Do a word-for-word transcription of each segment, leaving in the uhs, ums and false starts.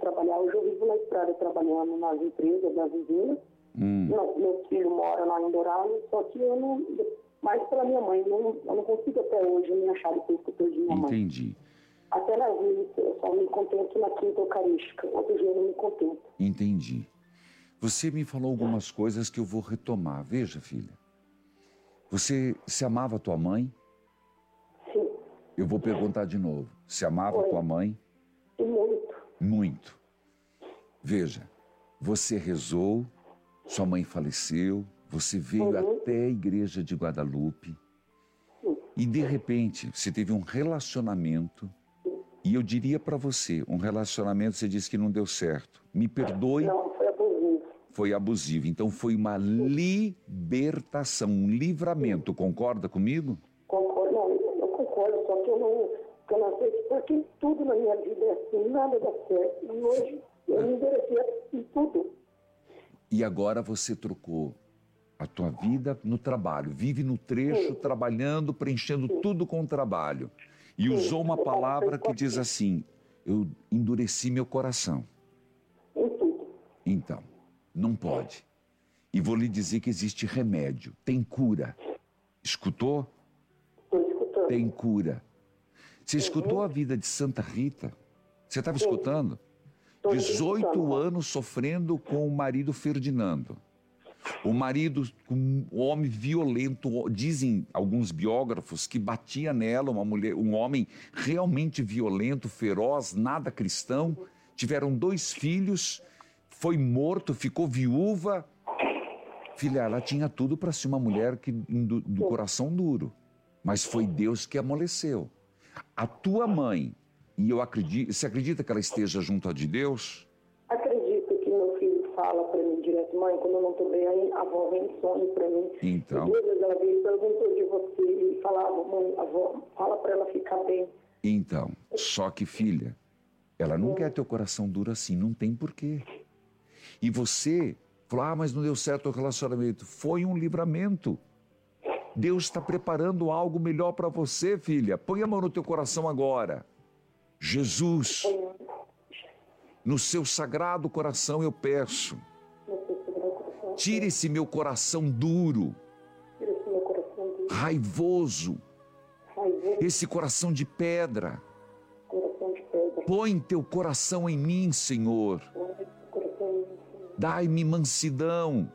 trabalhar. Hoje eu vivo na estrada trabalhando nas empresas da vizinha. Hum. Meu, meu filho mora lá em Dourado, só que eu não... Mais pela minha mãe, eu não, eu não consigo até hoje me achar depois que eu perdi minha mãe. Entendi. Até nas vezes eu só me contento na quinta eucarística. Outro dia eu não me contento. Entendi. Você me falou algumas coisas que eu vou retomar. Veja, filha. Você se amava a tua mãe? Sim. Eu vou perguntar de novo. Se amava Foi. a tua mãe? E muito. Muito. Veja, você rezou, sua mãe faleceu, você veio uhum. até a igreja de Guadalupe Sim. e de repente você teve um relacionamento Sim. e eu diria para você, um relacionamento você disse que não deu certo. Me perdoe. Não, foi abusivo. Foi abusivo. Então foi uma libertação, um livramento. Sim. Concorda comigo? Concordo, não, eu concordo, só que eu não, eu não sei porque tudo na minha vida é assim, nada dá certo. E hoje eu me enderecei em tudo. E agora você trocou a tua vida no trabalho, vive no trecho, Sim. trabalhando, preenchendo Sim. tudo com o trabalho. E Sim. usou uma palavra que diz assim, eu endureci meu coração. Em tudo. Então, não pode. E vou lhe dizer que existe remédio, tem cura. Escutou? Estou escutando. Tem cura. Você escutou a vida de Santa Rita? Você estava escutando? dezoito anos sofrendo com o marido Ferdinando. O marido, um homem violento, dizem alguns biógrafos que batia nela, uma mulher, um homem realmente violento, feroz, nada cristão. Tiveram dois filhos, foi morto, ficou viúva. Filha, ela tinha tudo para ser uma mulher que, do, do coração duro, mas foi Deus que amoleceu. A tua mãe, e eu acredito, você acredita que ela esteja junto a de Deus? Acredito que meu filho fala para mim direto, mãe, quando eu não estou bem, aí a avó vem em sonho para mim. Então. E duas vezes ela veio e perguntou de você e falava, mãe, avó, fala para ela ficar bem. Então, só que filha, ela não hum. quer teu coração duro assim, não tem porquê. E você falou, ah, mas não deu certo o relacionamento. Foi um livramento. Deus está preparando algo melhor para você, filha. Põe a mão no teu coração agora. Jesus, no seu sagrado coração eu peço, tire esse meu coração duro, raivoso, esse coração de pedra. Põe teu coração em mim, Senhor. Dai-me mansidão.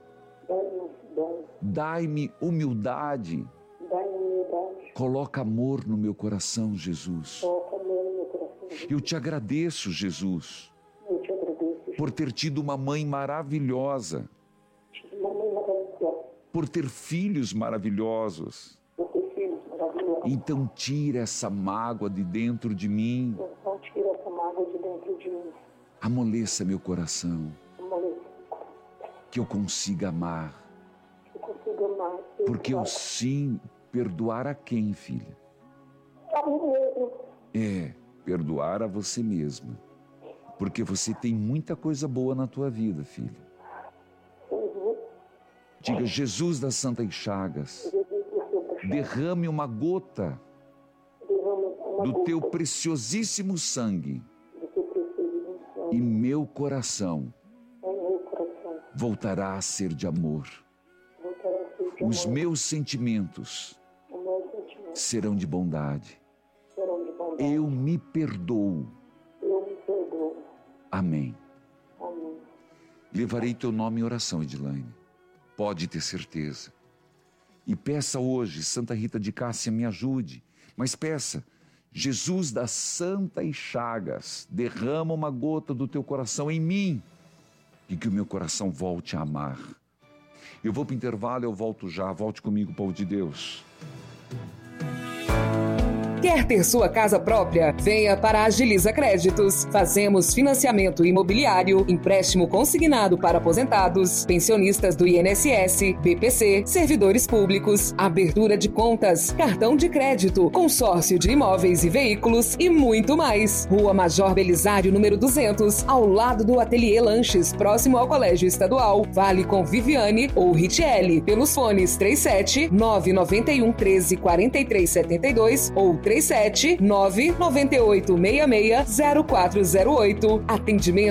Dai-me humildade. Coloca amor no meu coração, Jesus. Eu te agradeço, Jesus, Eu te agradeço, por ter tido uma mãe maravilhosa, uma mãe maravilhosa, por ter filhos maravilhosos. por ter filhos maravilhosos. Então tira essa mágoa de dentro de mim. Então tira essa mágoa de dentro de mim. Amoleça meu coração. Amoleça. Que eu consiga amar. Que eu consiga amar. Porque eu sim, perdoar a quem, filha? A mim mesmo. É, perdoar a você mesma. Porque você tem muita coisa boa na tua vida, filha. Uhum. Diga, Jesus das Santas Chagas, derrame uma gota do teu preciosíssimo sangue e meu coração voltará a ser de amor. Os meus sentimentos serão de bondade. Eu me perdoo. Amém. Levarei teu nome em oração, Edilane. Pode ter certeza. E peça hoje, Santa Rita de Cássia, me ajude. Mas peça, Jesus das Santas Chagas, derrama uma gota do teu coração em mim e que o meu coração volte a amar. Eu vou para o intervalo, eu volto já. Volte comigo, povo de Deus. Quer ter sua casa própria? Venha para a Agiliza Créditos. Fazemos financiamento imobiliário, empréstimo consignado para aposentados, pensionistas do I N S S, B P C, servidores públicos, abertura de contas, cartão de crédito, consórcio de imóveis e veículos e muito mais. Rua Major Belisário, número duzentos, ao lado do Ateliê Lanches, próximo ao Colégio Estadual. Fale com Viviane ou Richelle pelos fones trinta e sete, nove nove um, treze, quarenta e três, setenta e dois ou trinta e sete, nove nove oito, seis seis, zero quatro zero oito. Atendimento